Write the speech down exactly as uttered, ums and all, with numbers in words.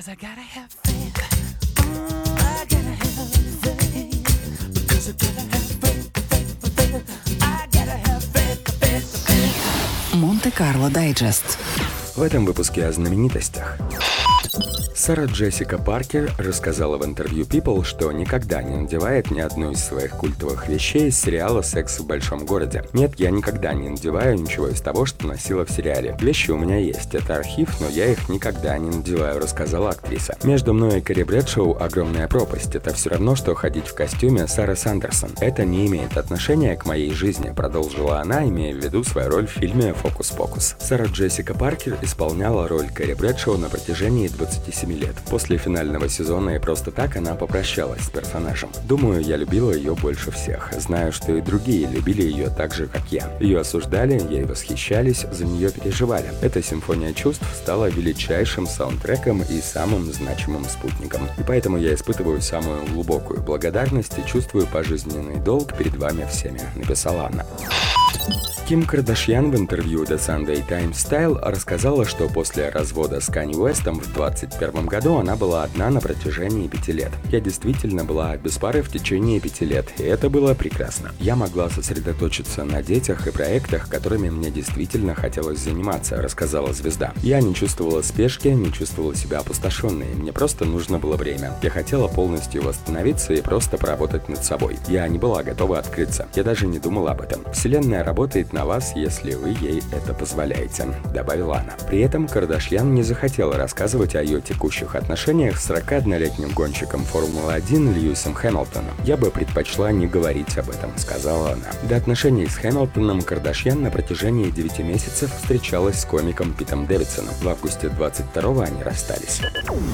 Cause I gotta have faith. Mm, I gotta have faith. Because I gotta have faith, faith, faith. I gotta have faith, faith, faith. Монте-Карло Дайджест. В этом выпуске о знаменитостях. Сара Джессика Паркер рассказала в интервью People, что никогда не надевает ни одну из своих культовых вещей из сериала «Секс в большом городе». Нет, я никогда не надеваю ничего из того, что носила в сериале. Вещи у меня есть, это архив, но я их никогда не надеваю, рассказала актриса. Между мной и Кэрри Брэдшоу огромная пропасть. Это все равно, что ходить в костюме Сары Сандерсон. Это не имеет отношения к моей жизни, продолжила она, имея в виду свою роль в фильме «Фокус-покус». Сара Джессика Паркер исполняла роль Кэрри Брэдшоу на протяжении двадцати семи лет. После финального сезона и просто так она попрощалась с персонажем. Думаю, я любила ее больше всех. Знаю, что и другие любили ее так же, как я. Ее осуждали, ей восхищались, за нее переживали. Эта симфония чувств стала величайшим саундтреком и самым значимым спутником. И поэтому я испытываю самую глубокую благодарность и чувствую пожизненный долг перед вами всеми, написала она. Ким Кардашьян в интервью The Sunday Times Style рассказала, что после развода с Канье Уэстом в двадцать первом году она была одна на протяжении пяти лет. Я действительно была без пары в течение пяти лет, и это было прекрасно. Я могла сосредоточиться на детях и проектах, которыми мне действительно хотелось заниматься, рассказала звезда. Я не чувствовала спешки, не чувствовала себя опустошенной, мне просто нужно было время. Я хотела полностью восстановиться и просто поработать над собой. Я не была готова открыться. Я даже не думала об этом. Вселенная работает на вас, если вы ей это позволяете», — добавила она. При этом Кардашьян не захотела рассказывать о ее текущих отношениях с сорокаоднолетним гонщиком Формулы один Льюисом Хэмилтоном. «Я бы предпочла не говорить об этом», — сказала она. До отношений с Хэмилтоном Кардашьян на протяжении девяти месяцев встречалась с комиком Питом Дэвидсоном. В августе двадцать второго они расстались.